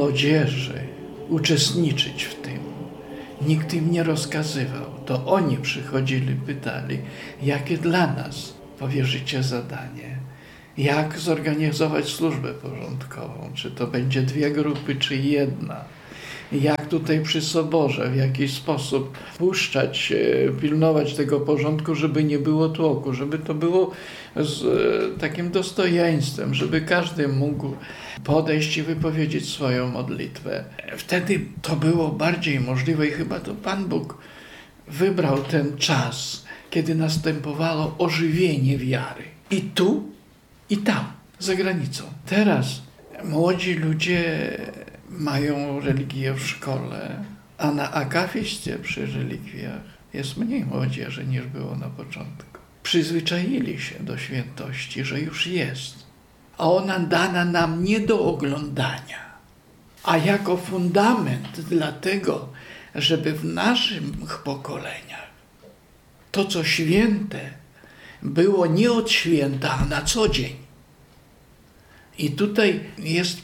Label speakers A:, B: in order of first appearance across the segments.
A: młodzieży uczestniczyć w tym. Nikt im nie rozkazywał. To oni przychodzili, pytali, jakie dla nas powierzycie zadanie. Jak zorganizować służbę porządkową? Czy to będzie 2 grupy, czy 1? Jak tutaj przy soborze, w jaki sposób puszczać, pilnować tego porządku, żeby nie było tłoku, żeby to było z takim dostojeństwem, żeby każdy mógł podejść i wypowiedzieć swoją modlitwę. Wtedy to było bardziej możliwe i chyba to Pan Bóg wybrał ten czas, kiedy następowało ożywienie wiary. I tu, i tam, za granicą. Teraz młodzi ludzie mają religię w szkole, a na akafiście przy relikwiach jest mniej młodzieży niż było na początku. Przyzwyczaili się do świętości, że już jest, a ona dana nam nie do oglądania, a jako fundament dla tego, żeby w naszych pokoleniach to, co święte, było nie od święta, a na co dzień. I tutaj jest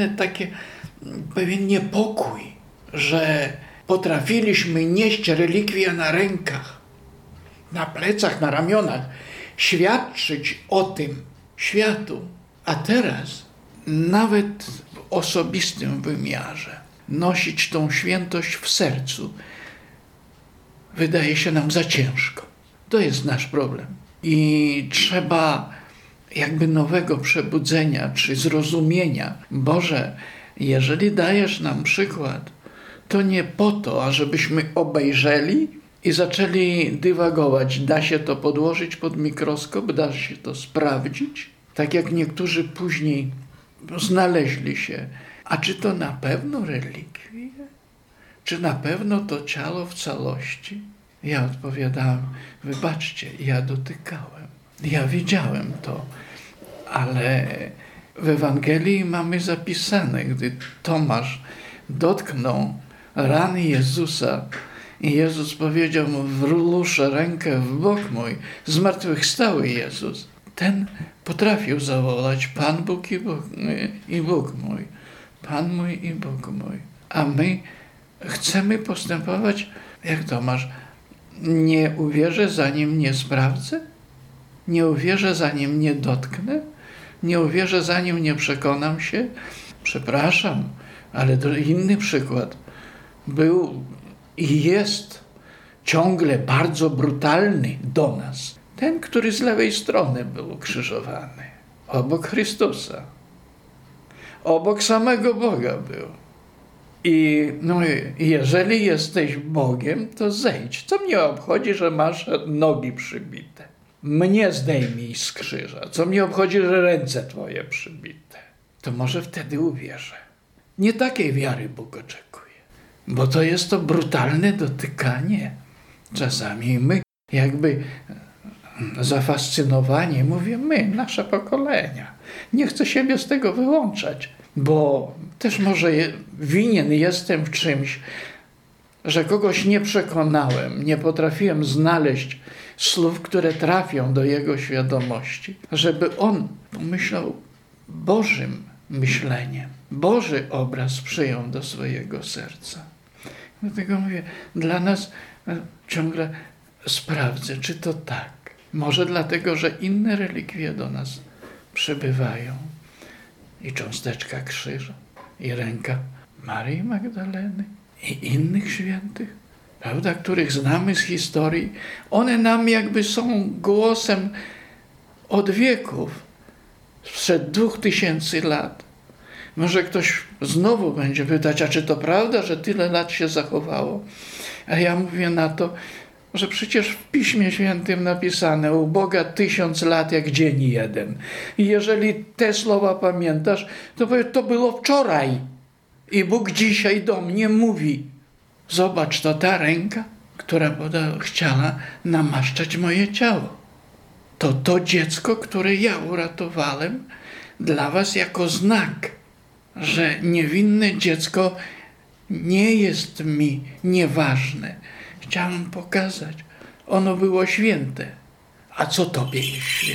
A: pewien niepokój, że potrafiliśmy nieść relikwie na rękach, na plecach, na ramionach, świadczyć o tym światu, a teraz nawet w osobistym wymiarze nosić tą świętość w sercu wydaje się nam za ciężko. To jest nasz problem. I trzeba jakby nowego przebudzenia czy zrozumienia. Boże, jeżeli dajesz nam przykład, to nie po to, ażebyśmy obejrzeli i zaczęli dywagować. Da się to podłożyć pod mikroskop, da się to sprawdzić, tak jak niektórzy później znaleźli się. A czy to na pewno relikwie? Czy na pewno to ciało w całości? Ja odpowiadałem, wybaczcie, ja dotykałem. Ja widziałem to, ale w Ewangelii mamy zapisane, gdy Tomasz dotknął rany Jezusa i Jezus powiedział mu, wluszę rękę w bok mój, zmartwychwstały Jezus. Ten potrafił zawołać, Pan Bóg i Bóg mój, Pan mój i Bóg mój. A my chcemy postępować jak Tomasz. Nie uwierzę, zanim nie sprawdzę? Nie uwierzę, zanim nie dotknę? Nie uwierzę, zanim nie przekonam się? Przepraszam, ale inny przykład był i jest ciągle bardzo brutalny do nas. Ten, który z lewej strony był ukrzyżowany, obok Chrystusa, obok samego Boga był. I jeżeli jesteś Bogiem, to zejdź. Co mnie obchodzi, że masz nogi przybite? Mnie zdejmij z krzyża. Co mnie obchodzi, że ręce twoje przybite? To może wtedy uwierzę. Nie takiej wiary Bóg oczekuje, bo to jest to brutalne dotykanie. Czasami my jakby zafascynowani, mówię my, nasze pokolenia. Nie chcę siebie z tego wyłączać, bo też może winien jestem w czymś, że kogoś nie przekonałem, nie potrafiłem znaleźć słów, które trafią do jego świadomości, żeby on pomyślał Bożym myśleniem, Boży obraz przyjął do swojego serca. Dlatego mówię, dla nas ciągle sprawdzę, czy to tak. Może dlatego, że inne relikwie do nas przybywają. I cząsteczka krzyża, i ręka Maryi Magdaleny, i innych świętych, prawda, których znamy z historii. One nam jakby są głosem od wieków, sprzed 2000 lat. Może ktoś znowu będzie pytać, a czy to prawda, że tyle lat się zachowało? A ja mówię na to, że przecież w Piśmie Świętym napisane u Boga 1000 lat jak dzień jeden. I jeżeli te słowa pamiętasz, to powiedz, to było wczoraj. I Bóg dzisiaj do mnie mówi, zobacz, to ta ręka, która chciała namaszczać moje ciało. To dziecko, które ja uratowałem dla was jako znak, że niewinne dziecko nie jest mi nieważne. Chciałem pokazać, ono było święte. A co tobie jest święte?